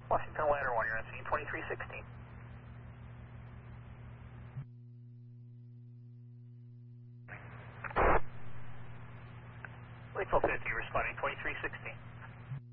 Washington Ladder 1, you're on scene 2316. Lake 50, responding 2316.